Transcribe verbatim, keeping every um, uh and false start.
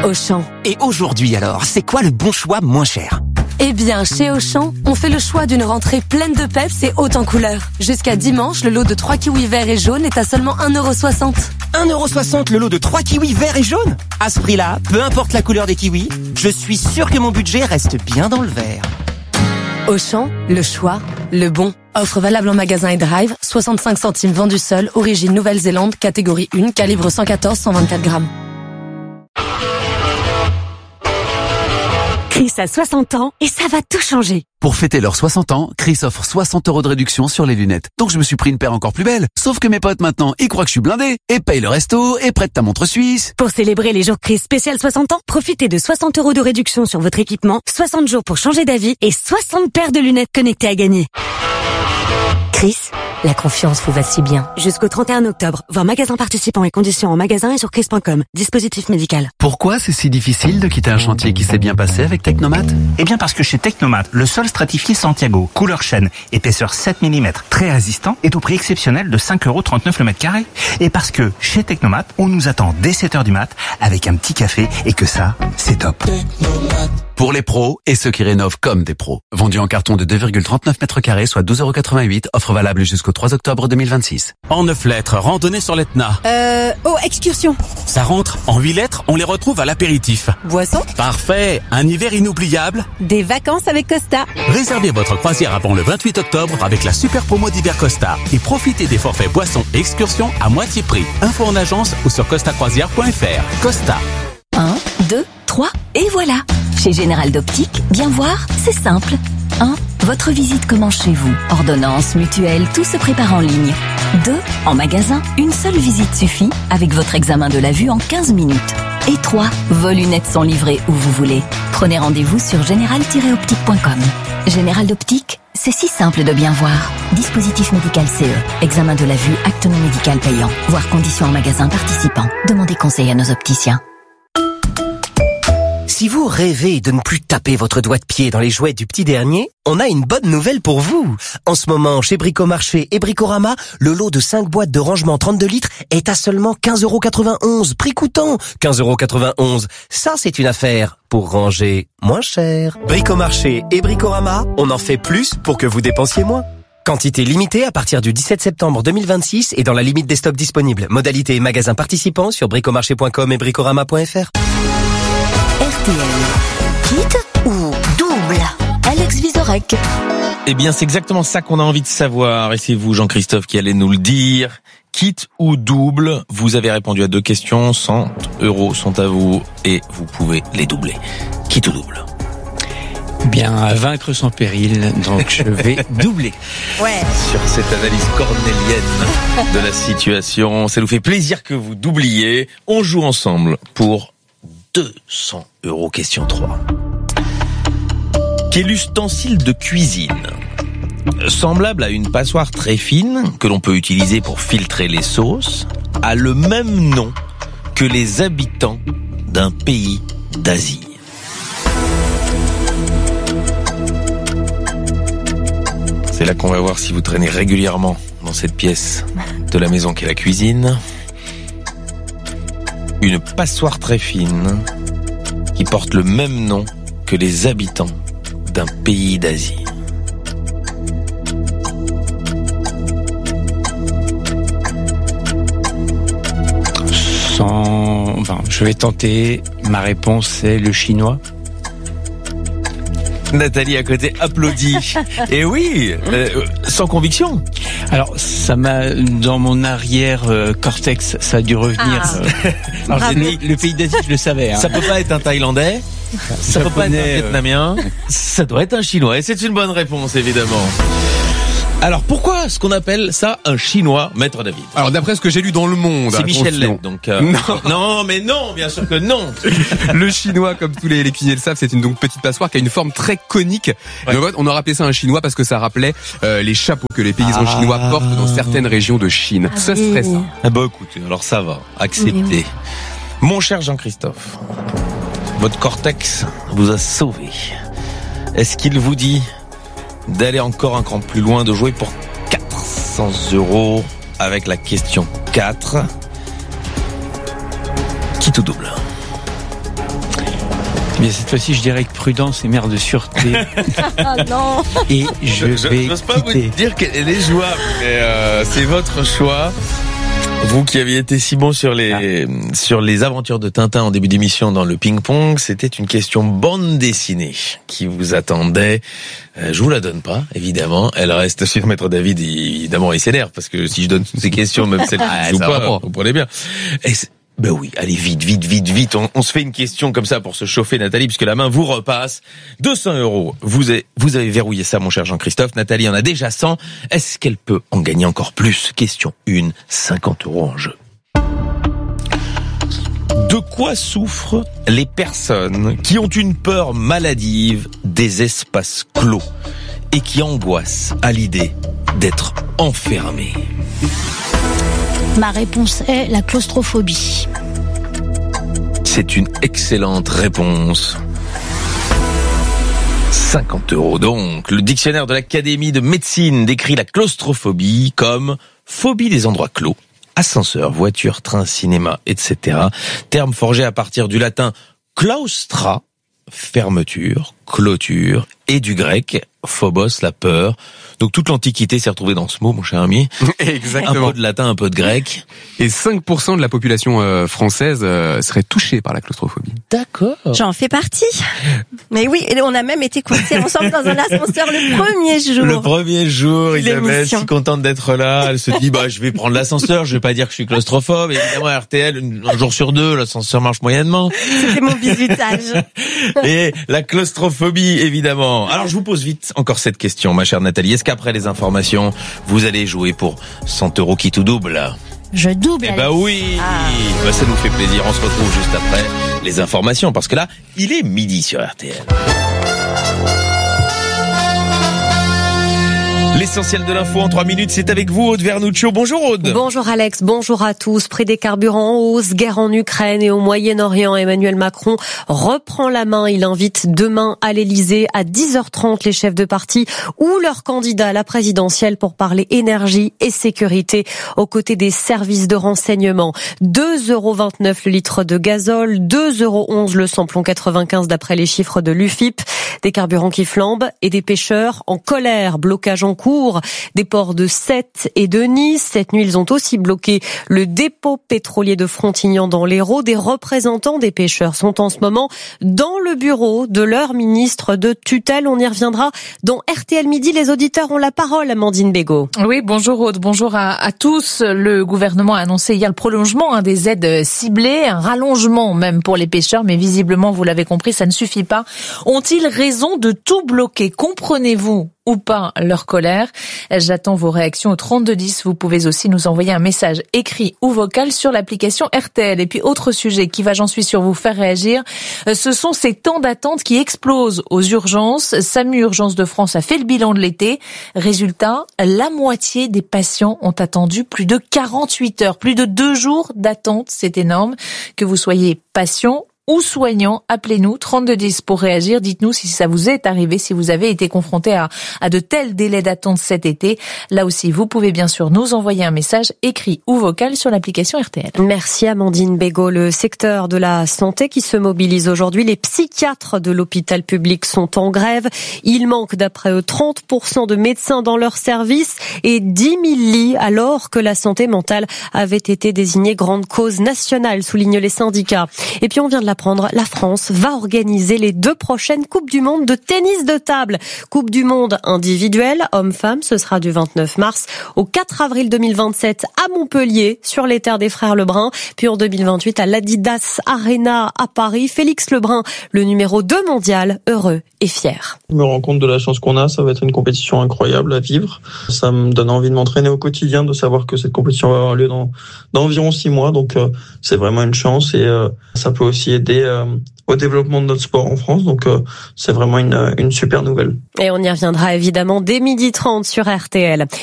Auchan. Et aujourd'hui alors, c'est quoi le bon choix moins cher ? Eh bien, chez Auchan, on fait le choix d'une rentrée pleine de peps et haute en couleurs. Jusqu'à dimanche, le lot de trois kiwis verts et jaunes est à seulement un euro soixante. un euro soixante le lot de trois kiwis verts et jaunes ? À ce prix-là, peu importe la couleur des kiwis, je suis sûr que mon budget reste bien dans le vert. Auchan, le choix, le bon. Offre valable en magasin et drive, soixante-cinq centimes vendu seul, origine Nouvelle-Zélande, catégorie un, calibre cent quatorze cent vingt-quatre grammes. Chris a soixante ans et ça va tout changer. Pour fêter leurs soixante ans, Chris offre soixante euros de réduction sur les lunettes. Donc je me suis pris une paire encore plus belle. Sauf que mes potes maintenant, ils croient que je suis blindé et payent le resto et prêtent ta montre suisse. Pour célébrer les jours Chris spécial soixante ans, profitez de soixante euros de réduction sur votre équipement, soixante jours pour changer d'avis et soixante paires de lunettes connectées à gagner. Chris, la confiance vous va si bien. Jusqu'au trente et un octobre, voir magasin participant et conditions en magasin et sur chris point com. Dispositif médical. Pourquoi c'est si difficile de quitter un chantier qui s'est bien passé avec Technomat ? Eh bien parce que chez Technomat, le sol stratifié Santiago, couleur chêne, épaisseur sept millimètres, très résistant, est au prix exceptionnel de cinq euros trente-neuf le mètre carré. Et parce que chez Technomat, on nous attend dès sept heures du mat avec un petit café et que ça, c'est top. Pour les pros et ceux qui rénovent comme des pros. Vendu en carton de deux virgule trente-neuf mètres carrés, soit douze euros quatre-vingt-huit. Offre valable jusqu'au trois octobre deux mille vingt-six. En neuf lettres, randonnée sur l'Etna. Euh, oh, excursion. Ça rentre. En huit lettres, on les retrouve à l'apéritif. Boisson. Parfait. Un hiver inoubliable. Des vacances avec Costa. Réservez votre croisière avant le vingt-huit octobre avec la super promo d'hiver Costa. Et profitez des forfaits boissons et excursions à moitié prix. Info en agence ou sur costa croisière point f r. Costa. un, deux, trois, et voilà. Chez Général d'Optique, bien voir, c'est simple. un. Votre visite commence chez vous. Ordonnance, mutuelle, tout se prépare en ligne. deux. En magasin, une seule visite suffit avec votre examen de la vue en quinze minutes. Et trois. Vos lunettes sont livrées où vous voulez. Prenez rendez-vous sur général tiret optique point com. Général d'Optique, c'est si simple de bien voir. Dispositif médical C E. Examen de la vue, acte non médical payant. Voir conditions en magasin participant. Demandez conseil à nos opticiens. Si vous rêvez de ne plus taper votre doigt de pied dans les jouets du petit dernier, on a une bonne nouvelle pour vous. En ce moment, chez Bricomarché et Bricorama, le lot de cinq boîtes de rangement trente-deux litres est à seulement quinze euros quatre-vingt-onze. Prix coûtant quinze euros quatre-vingt-onze. Ça, c'est une affaire pour ranger moins cher. Bricomarché et Bricorama, on en fait plus pour que vous dépensiez moins. Quantité limitée à partir du dix-sept septembre deux mille vingt-six et dans la limite des stocks disponibles. Modalité et magasins participants sur bricomarché point com et bricorama point f r. R T L. Quitte ou double ? Alex Vizorek. Eh bien, c'est exactement ça qu'on a envie de savoir. Et c'est vous, Jean-Christophe, qui allez nous le dire. Quitte ou double ? Vous avez répondu à deux questions. cent euros sont à vous et vous pouvez les doubler. Quitte ou double ? Bien, à vaincre sans péril, donc je vais doubler. Ouais. Sur cette analyse cornélienne de la situation, ça nous fait plaisir que vous doubliez. On joue ensemble pour deux cents euros, question trois. Quel ustensile de cuisine, semblable à une passoire très fine, que l'on peut utiliser pour filtrer les sauces, a le même nom que les habitants d'un pays d'Asie ? C'est là qu'on va voir si vous traînez régulièrement dans cette pièce de la maison qu'est la cuisine. Une passoire très fine qui porte le même nom que les habitants d'un pays d'Asie. Sans... Enfin, je vais tenter. Ma réponse, c'est le chinois. Nathalie à côté applaudit. Et oui, euh, sans conviction. Alors, ça m'a, dans mon arrière euh, cortex, ça a dû revenir. Ah. Euh, alors, j'ai dit, le pays d'Asie, je le savais. Hein. Ça peut pas être un Thaïlandais, ça peut pas être un Vietnamien, ça doit être un Chinois. Et c'est une bonne réponse, évidemment. Alors, pourquoi est-ce qu'on appelle ça un Chinois, Maître David ? Alors, d'après ce que j'ai lu dans Le Monde... C'est Michel Leb, donc... Euh... Non. non, mais non, bien sûr que non. Le chinois, comme tous les, les cuisiniers le savent, c'est une donc, petite passoire qui a une forme très conique. Ouais. Donc, on aurait appelé ça un chinois parce que ça rappelait euh, les chapeaux que les paysans ah. chinois portent dans certaines régions de Chine. Ah, ce serait ça. Ah bah écoutez, alors ça va, accepté. Oui. Mon cher Jean-Christophe, votre cortex vous a sauvé. Est-ce qu'il vous dit d'aller encore un cran plus loin, de jouer pour quatre cents euros avec la question quatre. Quitte ou double ? Mais cette fois-ci, je dirais que prudence est mère de sûreté. Ah non. Et je, je vais n'ose pas quitter. vous dire qu'elle est jouable, mais euh, c'est votre choix. Vous qui aviez été si bon sur les ah. sur les aventures de Tintin en début d'émission dans le ping-pong, c'était une question bande dessinée qui vous attendait. Euh, je vous la donne pas, évidemment. Elle reste sur Maître David, évidemment, il s'énerve parce que si je donne toutes ces questions, même celles qui jouent pas, vous comprenez bien. Et ben oui, allez vite, vite, vite, vite. On, on se fait une question comme ça pour se chauffer, Nathalie, puisque la main vous repasse. deux cents euros. Vous avez, vous avez verrouillé ça, mon cher Jean-Christophe. Nathalie en a déjà cent. Est-ce qu'elle peut en gagner encore plus? Question un, cinquante euros en jeu. De quoi souffrent les personnes qui ont une peur maladive des espaces clos et qui angoissent à l'idée d'être enfermées? Ma réponse est la claustrophobie. C'est une excellente réponse. cinquante euros donc. Le dictionnaire de l'Académie de médecine décrit la claustrophobie comme phobie des endroits clos, ascenseur, voiture, train, cinéma, et cetera. Terme forgé à partir du latin claustra, fermeture, clôture, et du grec phobos, la peur. Donc toute l'Antiquité s'est retrouvée dans ce mot, mon cher ami. Exactement. Un peu de latin, un peu de grec. Et cinq pour cent de la population euh, française euh, serait touchée par la claustrophobie. D'accord. J'en fais partie. Mais oui, et on a même été coincés ensemble dans un ascenseur le premier jour. Le premier jour, Isabelle, L'émission. si contente d'être là, elle se dit, bah, je vais prendre l'ascenseur, je vais pas dire que je suis claustrophobe. Évidemment, R T L, un jour sur deux, l'ascenseur marche moyennement. C'était mon bisutage. Et la claustrophobie, évidemment. Alors, je vous pose vite encore cette question, ma chère Nathalie. Est-ce qu'après les informations, vous allez jouer pour cent euros qui tout double? Je double. Eh bah oui, Ah. bah, ça nous fait plaisir. On se retrouve juste après les informations, parce que là, il est midi sur R T L. L'essentiel de l'info en trois minutes, c'est avec vous, Aude Vernuccio. Bonjour Aude. Bonjour Alex, bonjour à tous. Prix des carburants en hausse, guerre en Ukraine et au Moyen-Orient. Emmanuel Macron reprend la main. Il invite demain à l'Elysée à dix heures trente les chefs de parti ou leurs candidats à la présidentielle pour parler énergie et sécurité aux côtés des services de renseignement. deux euros vingt-neuf le litre de gazole, deux euros onze le samplon quatre-vingt-quinze d'après les chiffres de l'U F I P. Des carburants qui flambent et des pêcheurs en colère. Blocage en cours des ports de Sète et de Nice. Cette nuit, ils ont aussi bloqué le dépôt pétrolier de Frontignan dans l'Hérault. Des représentants des pêcheurs sont en ce moment dans le bureau de leur ministre de tutelle. On y reviendra dans R T L Midi. Les auditeurs ont la parole, Amandine Bégaud. Oui, bonjour Aude, bonjour à, à tous. Le gouvernement a annoncé hier le prolongement hein, des aides ciblées, un rallongement même pour les pêcheurs, mais visiblement, vous l'avez compris, ça ne suffit pas. Ont-ils raison de tout bloquer? Comprenez-vous ou pas leur colère? J'attends vos réactions au trente-deux dix. Vous pouvez aussi nous envoyer un message écrit ou vocal sur l'application R T L. Et puis autre sujet qui va, j'en suis sûre, vous faire réagir, ce sont ces temps d'attente qui explosent aux urgences. SAMU Urgences de France a fait le bilan de l'été. Résultat, la moitié des patients ont attendu plus de quarante-huit heures, plus de deux jours d'attente. C'est énorme. Que vous soyez patient ou soignants, appelez-nous trente-deux dix pour réagir. Dites-nous si ça vous est arrivé, si vous avez été confronté à, à de tels délais d'attente cet été. Là aussi, vous pouvez bien sûr nous envoyer un message écrit ou vocal sur l'application R T L. Merci Amandine Bégaud. Le secteur de la santé qui se mobilise aujourd'hui. Les psychiatres de l'hôpital public sont en grève. Il manque d'après eux trente pour cent de médecins dans leur service et dix mille lits alors que la santé mentale avait été désignée grande cause nationale, soulignent les syndicats. Et puis on vient de la Apprendre, la France va organiser les deux prochaines Coupes du Monde de tennis de table. Coupe du Monde individuelle, homme-femme, ce sera du vingt-neuf mars au quatre avril deux mille vingt-sept à Montpellier, sur les terres des frères Lebrun. Puis en deux mille vingt-huit à l'Adidas Arena à Paris. Félix Lebrun, le numéro deux mondial, heureux et fier. Je me rends compte de la chance qu'on a, ça va être une compétition incroyable à vivre. Ça me donne envie de m'entraîner au quotidien, de savoir que cette compétition va avoir lieu dans, dans environ six mois. Donc euh, c'est vraiment une chance et euh, ça peut aussi aider euh, au développement de notre sport en France. Donc euh, c'est vraiment une, une super nouvelle. Et on y reviendra évidemment dès midi trente sur R T L.